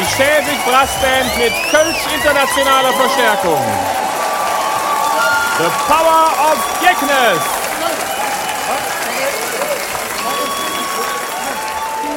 die Schäfig Brassband mit Kölsch internationaler Verstärkung. The Power of Geknes.